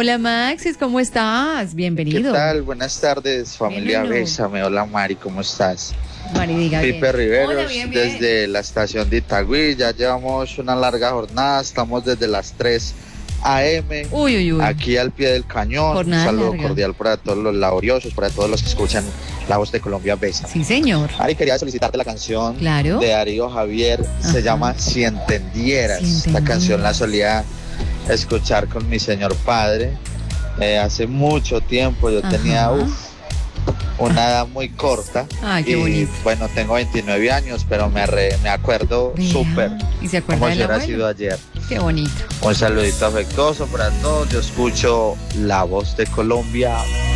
Hola Maxis, ¿cómo estás? Bienvenido. ¿Qué tal? Buenas tardes, familia Bienvenido. Bésame. Hola Mari, ¿cómo estás? Mari, diga bien. Pipe Riveros, Hola, bien. desde la estación de Itagüí. Ya llevamos una larga jornada, estamos desde las 3 a.m. Uy. aquí al pie del cañón. Jornada Un saludo larga. cordial para todos los laboriosos, para todos los que escuchan La Voz de Colombia Bésame. Sí, señor. Ari, quería solicitarte la canción Claro. de Darío Javier, Ajá. se llama Si Entendieras. Si Esta Entendieras. canción la solía escuchar con mi señor padre hace mucho tiempo. Yo Ajá. tenía una edad muy corta. Ay, qué y bonito. bueno, tengo 29 años, pero me acuerdo Vea, súper, ¿y se acuerda como del si hubiera abuelo? sido ayer. Qué bonito. Un saludito afectuoso para todos. Yo escucho La Voz de Colombia